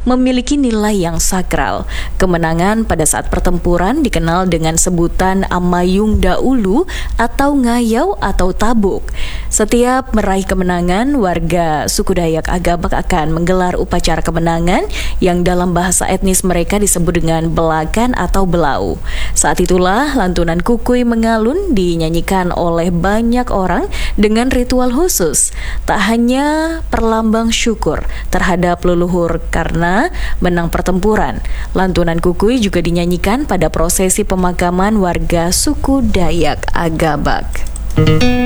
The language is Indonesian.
memiliki nilai yang sakral. Kemenangan pada saat pertempuran dikenal dengan sebutan Amayung Daulu atau Ngayau atau Tabuk. Setiap meraih kemenangan, warga suku Dayak Agabak akan menggelar upacara kemenangan yang dalam bahasa etnis mereka disebut dengan belakan atau belau. Saat itulah lantunan kukui mengalun dinyanyikan oleh banyak orang dengan ritual khusus. Tak hanya perlambang syukur terhadap leluhur karena menang pertempuran, lantunan kukui juga dinyanyikan pada prosesi pemakaman warga suku Dayak Agabak.